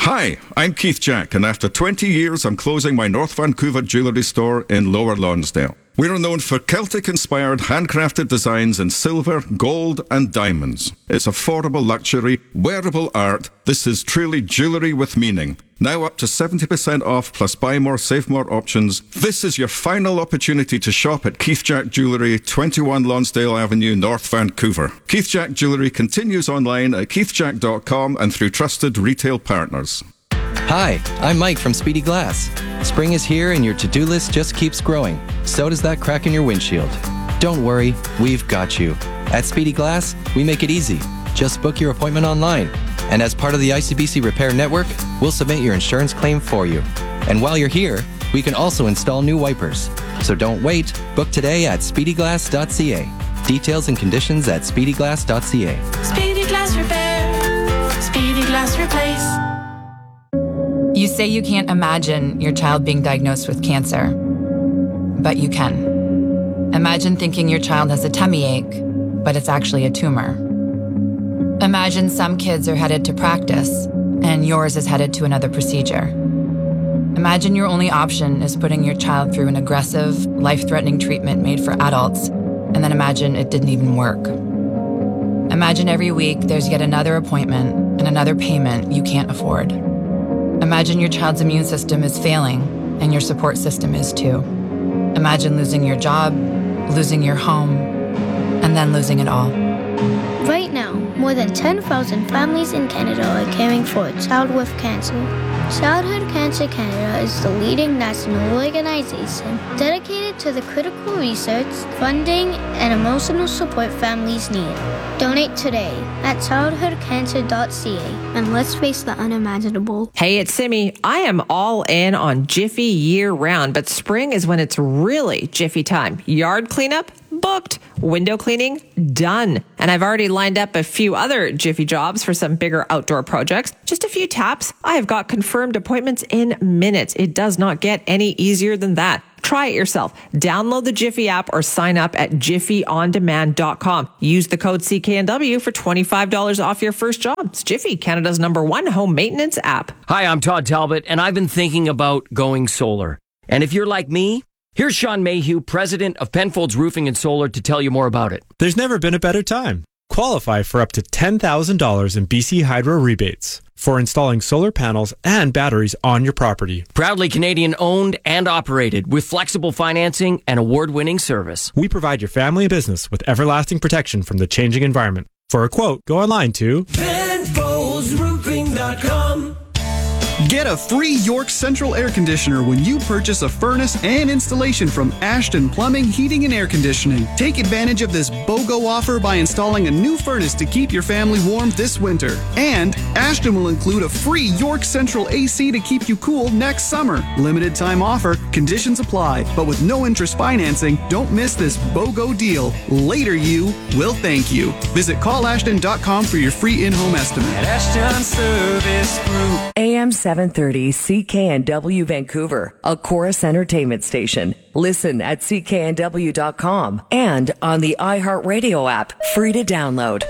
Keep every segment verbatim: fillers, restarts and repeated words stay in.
Hi, I'm Keith Jack, and after twenty years, I'm closing my North Vancouver jewellery store in Lower Lonsdale. We're known for Celtic-inspired handcrafted designs in silver, gold and diamonds. It's affordable luxury, wearable art. This is truly jewellery with meaning. Now up to seventy percent off plus buy more, save more options. This is your final opportunity to shop at Keith Jack Jewellery, twenty-one Lonsdale Avenue, North Vancouver. Keith Jack Jewellery continues online at keith jack dot com and through trusted retail partners. Hi, I'm Mike from Speedy Glass. Spring is here and your to-do list just keeps growing. So does that crack in your windshield. Don't worry, we've got you. At Speedy Glass, we make it easy. Just book your appointment online. And as part of the I C B C Repair Network, we'll submit your insurance claim for you. And while you're here, we can also install new wipers. So don't wait. Book today at speedy glass dot c a. Details and conditions at speedy glass dot c a. Speedy Glass Repair. Speedy Glass Replace. You say you can't imagine your child being diagnosed with cancer, but you can. Imagine thinking your child has a tummy ache, but it's actually a tumor. Imagine some kids are headed to practice, and yours is headed to another procedure. Imagine your only option is putting your child through an aggressive, life-threatening treatment made for adults, and then imagine it didn't even work. Imagine every week there's yet another appointment and another payment you can't afford. Imagine your child's immune system is failing, and your support system is too. Imagine losing your job, losing your home, and then losing it all. Right now, more than ten thousand families in Canada are caring for a child with cancer. Childhood Cancer Canada is the leading national organization dedicated to the critical research, funding, and emotional support families need. Donate today at childhood cancer dot c a and let's face the unimaginable. Hey, it's Simi. I am all in on Jiffy year-round, but spring is when it's really Jiffy time. Yard cleanup? Booked. Window cleaning? Done. And I've already lined up a few other Jiffy jobs for some bigger outdoor projects. Just a few taps. I have got confirmed appointments in minutes. It does not get any easier than that. Try it yourself. Download the Jiffy app or sign up at jiffy on demand dot com. Use the code C K N W for twenty-five dollars off your first job. It's Jiffy, Canada's number one home maintenance app. Hi, I'm Todd Talbot, and I've been thinking about going solar. And if you're like me, here's Sean Mayhew, president of Penfolds Roofing and Solar, to tell you more about it. There's never been a better time. Qualify for up to ten thousand dollars in B C Hydro rebates for installing solar panels and batteries on your property. Proudly Canadian owned and operated with flexible financing and award-winning service. We provide your family and business with everlasting protection from the changing environment. For a quote, go online to Penfolds Roofing dot com. Get a free York Central air conditioner when you purchase a furnace and installation from Ashton Plumbing, Heating and Air Conditioning. Take advantage of this BOGO offer by installing a new furnace to keep your family warm this winter. And Ashton will include a free York Central A C to keep you cool next summer. Limited time offer, conditions apply, but with no interest financing, don't miss this BOGO deal. Later you will thank you. Visit call ashton dot com for your free in-home estimate. At Ashton Service Group. A M seven thirty C K N W Vancouver, a Chorus Entertainment station. Listen at c k n w dot com and on the iHeartRadio app, free to download.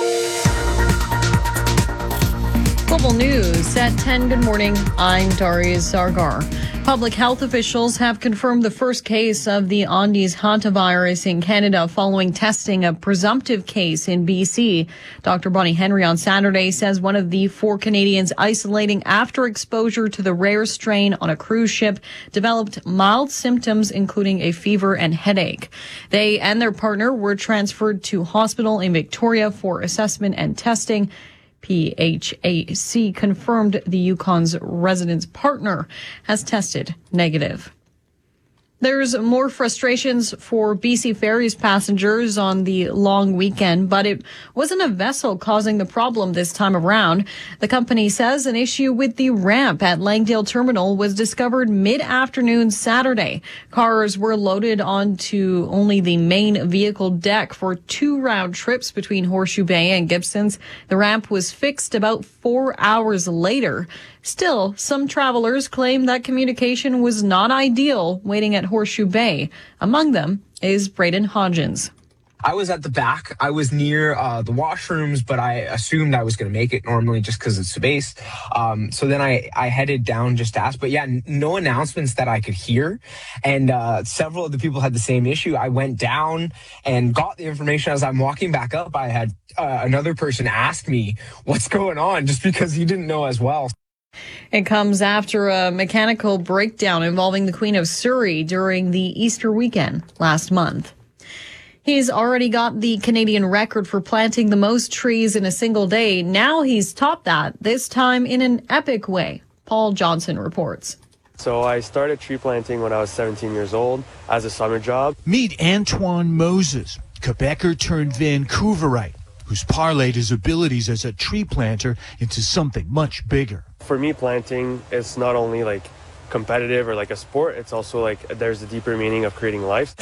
Global News at ten. Good morning. I'm Darius Zargar. Public health officials have confirmed the first case of the Andes hantavirus in Canada following testing a presumptive case in B C. Doctor Bonnie Henry on Saturday says one of the four Canadians isolating after exposure to the rare strain on a cruise ship developed mild symptoms, including a fever and headache. They and their partner were transferred to hospital in Victoria for assessment and testing. P H A C confirmed the Yukon's resident's partner has tested negative. There's more frustrations for B C Ferries passengers on the long weekend, but it wasn't a vessel causing the problem this time around. The company says an issue with the ramp at Langdale Terminal was discovered mid-afternoon Saturday. Cars were loaded onto only the main vehicle deck for two round trips between Horseshoe Bay and Gibsons. The ramp was fixed about four hours later. Still, some travelers claim that communication was not ideal waiting at Horseshoe Bay. Among them is Braden Hodgins. I was at the back. I was near uh, the washrooms, but I assumed I was going to make it normally just because it's space. Um, so then I, I headed down just to ask. But yeah, n- no announcements that I could hear. And uh, several of the people had the same issue. I went down and got the information. As I'm walking back up, I had uh, another person ask me what's going on just because he didn't know as well. It comes after a mechanical breakdown involving the Queen of Surrey during the Easter weekend last month. He's already got the Canadian record for planting the most trees in a single day. Now he's topped that, this time in an epic way. Paul Johnson reports. So I started tree planting when I was seventeen years old as a summer job. Meet Antoine Moses, Quebecer turned Vancouverite, who's parlayed his abilities as a tree planter into something much bigger. For me, planting is not only like competitive or like a sport, it's also like there's a deeper meaning of creating life.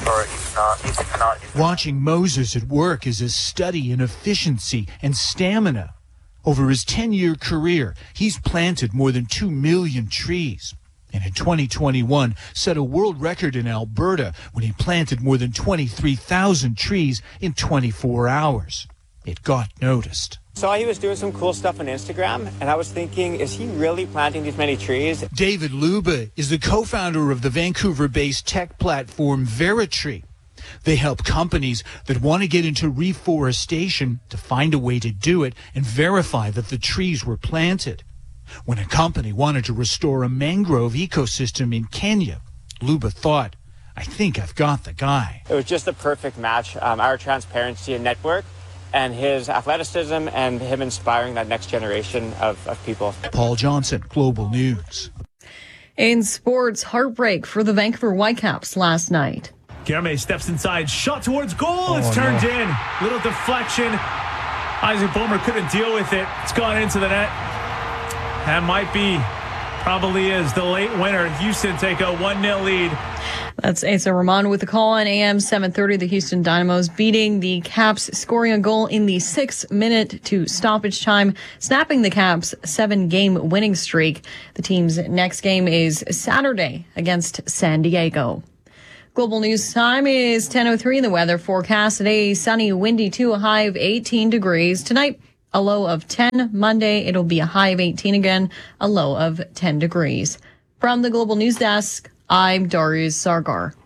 Watching Moses at work is a study in efficiency and stamina. Over his ten-year career, he's planted more than two million trees. And in twenty twenty-one, set a world record in Alberta when he planted more than twenty-three thousand trees in twenty-four hours. It got noticed. Saw he was doing some cool stuff on Instagram, and I was thinking, is he really planting these many trees? David Luba is the co-founder of the Vancouver-based tech platform Veritree. They help companies that want to get into reforestation to find a way to do it and verify that the trees were planted. When a company wanted to restore a mangrove ecosystem in Kenya, Luba thought, I think I've got the guy. It was just a perfect match. Um, our transparency and network, and his athleticism, and him inspiring that next generation of, of people. Paul Johnson, Global News. In sports, heartbreak for the Vancouver Whitecaps last night. Guerme steps inside, shot towards goal. Oh, it's turned no. in. Little deflection. Isaac Boehmer couldn't deal with it. It's gone into the net. That might be, probably is, the late winner. Houston take a one nil lead. That's Asa Rahman with the call on A M seven thirty. The Houston Dynamos beating the Caps, scoring a goal in the sixth minute to stoppage time, snapping the Caps' seven-game winning streak. The team's next game is Saturday against San Diego. Global News time is ten oh three. The weather forecast today, sunny, windy too, a high of eighteen degrees. Tonight, a low of ten. Monday, it'll be a high of eighteen again, a low of ten degrees. From the Global News Desk, I'm Darius Sargar.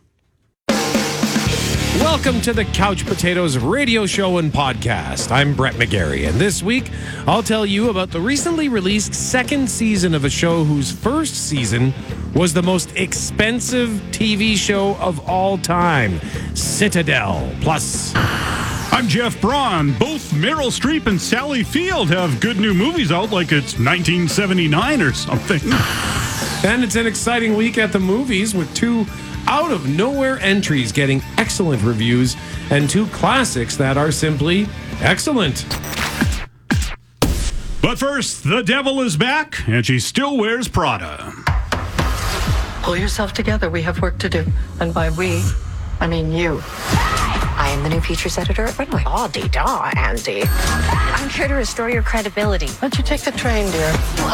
Welcome to the Couch Potatoes radio show and podcast. I'm Brett McGarry, and this week I'll tell you about the recently released second season of a show whose first season was the most expensive T V show of all time, Citadel. Plus, I'm Jeff Braun. Both Meryl Streep and Sally Field have good new movies out like it's nineteen seventy-nine or something. And it's an exciting week at the movies with two out-of-nowhere entries getting excellent reviews and two classics that are simply excellent. But first, the devil is back, and she still wears Prada. Pull yourself together. We have work to do. And by we, I mean you. I am the new features editor at Runway. Oh, dee-da, Andy. I'm here to restore your credibility. Why don't you take the train, dear?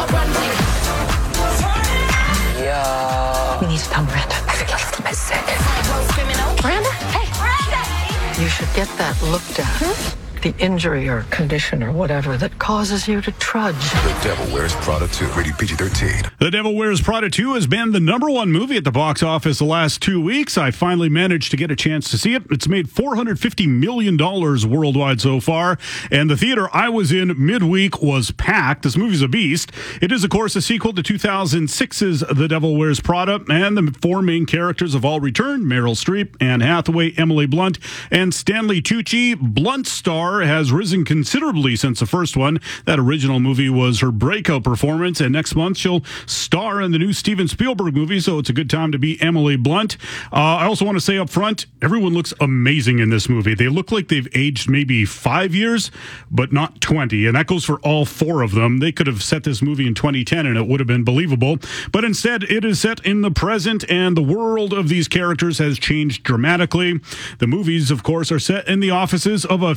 Yeah. We need to tell Miranda. I feel a little bit sick. Miranda? Hey, Miranda! You should get that looked at. Hmm? The injury or condition or whatever that causes you to trudge. The Devil Wears Prada two, rated P G thirteen. The Devil Wears Prada two has been the number one movie at the box office the last two weeks. I finally managed to get a chance to see it. It's made four hundred fifty million dollars worldwide so far, and the theater I was in midweek was packed. This movie's a beast. It is, of course, a sequel to two thousand six's The Devil Wears Prada, and the four main characters have all returned: Meryl Streep, Anne Hathaway, Emily Blunt, and Stanley Tucci. Blunt's star has risen considerably since the first one. That original movie was her breakout performance, and next month she'll star in the new Steven Spielberg movie, so it's a good time to be Emily Blunt. Uh, I also want to say up front, everyone looks amazing in this movie. They look like they've aged maybe five years, but not twenty, and that goes for all four of them. They could have set this movie in twenty ten, and it would have been believable, but instead it is set in the present, and the world of these characters has changed dramatically. The movies, of course, are set in the offices of a fashion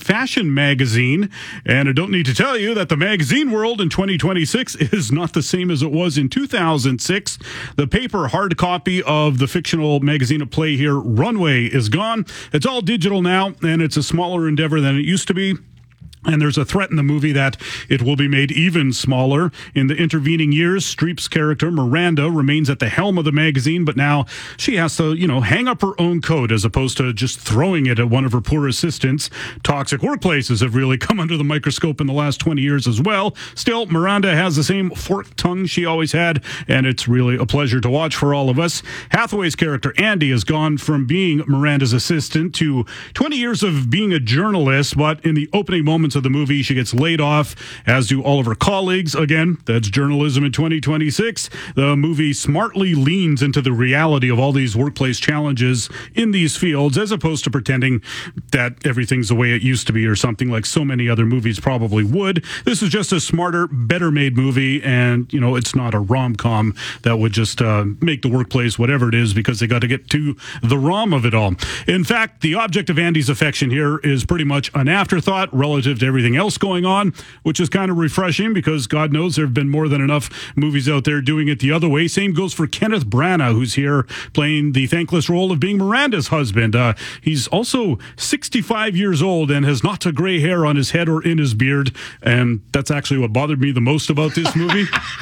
Fortune magazine. And I don't need to tell you that the magazine world in twenty twenty-six is not the same as it was in two thousand six. The paper hard copy of the fictional magazine at play here, Runway, is gone. It's all digital now, and it's a smaller endeavor than it used to be. And there's a threat in the movie that it will be made even smaller. In the intervening years, Streep's character, Miranda, remains at the helm of the magazine, but now she has to, you know, hang up her own coat as opposed to just throwing it at one of her poor assistants. Toxic workplaces have really come under the microscope in the last twenty years as well. Still, Miranda has the same forked tongue she always had, and it's really a pleasure to watch for all of us. Hathaway's character, Andy, has gone from being Miranda's assistant to twenty years of being a journalist, but in the opening moments of the movie, she gets laid off, as do all of her colleagues. Again, that's journalism in twenty twenty-six. The movie smartly leans into the reality of all these workplace challenges in these fields, as opposed to pretending that everything's the way it used to be or something like so many other movies probably would. This is just a smarter, better made movie, and, you know, it's not a rom-com that would just uh, make the workplace whatever it is because they got to get to the rom of it all. In fact, the object of Andy's affection here is pretty much an afterthought relative to everything else going on, which is kind of refreshing because God knows there have been more than enough movies out there doing it the other way. Same goes for Kenneth Branagh, who's here playing the thankless role of being Miranda's husband. Uh, he's also sixty-five years old and has not a gray hair on his head or in his beard, and that's actually what bothered me the most about this movie.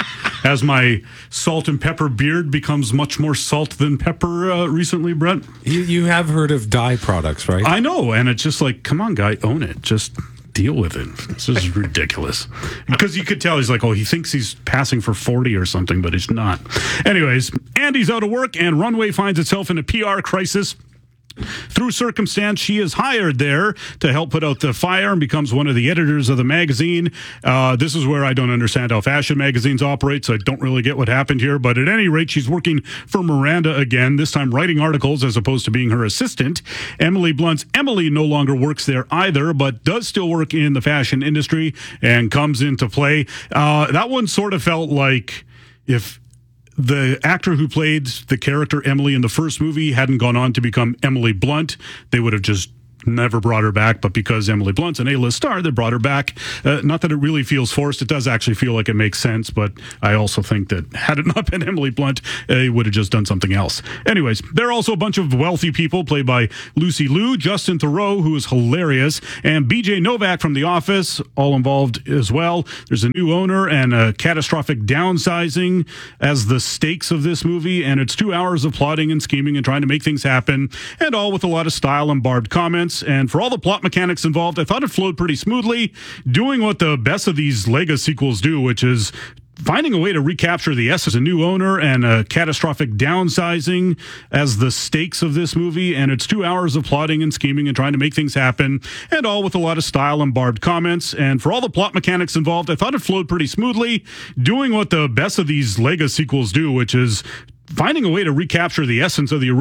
As my salt and pepper beard becomes much more salt than pepper uh, recently, Brett. You, you have heard of dye products, right? I know, and it's just like, come on, guy, own it. Just deal with it. This is ridiculous. Because you could tell he's like, oh, he thinks he's passing for forty or something, but he's not. Anyways, Andy's out of work, and Runway finds itself in a P R crisis. Through circumstance, she is hired there to help put out the fire and becomes one of the editors of the magazine. Uh, this is where I don't understand how fashion magazines operate, so I don't really get what happened here. But at any rate, she's working for Miranda again, this time writing articles as opposed to being her assistant. Emily Blunt's Emily no longer works there either, but does still work in the fashion industry and comes into play. Uh, that one sort of felt like if the actor who played the character Emily in the first movie hadn't gone on to become Emily Blunt, they would have just never brought her back, but because Emily Blunt's an A-list star, they brought her back. Uh, not that it really feels forced. It does actually feel like it makes sense, but I also think that had it not been Emily Blunt, they would have just done something else. Anyways, there are also a bunch of wealthy people played by Lucy Liu, Justin Theroux, who is hilarious, and B J Novak from The Office, all involved as well. There's a new owner and a catastrophic downsizing as the stakes of this movie, and it's two hours of plotting and scheming and trying to make things happen, and all with a lot of style and barbed comments. And for all the plot mechanics involved, I thought it flowed pretty smoothly, doing what the best of these Lego sequels do, which is finding a way to recapture the essence of a new owner and a catastrophic downsizing as the stakes of this movie. And it's two hours of plotting and scheming and trying to make things happen, and all with a lot of style and barbed comments. And for all the plot mechanics involved, I thought it flowed pretty smoothly, doing what the best of these Lego sequels do, which is finding a way to recapture the essence of the original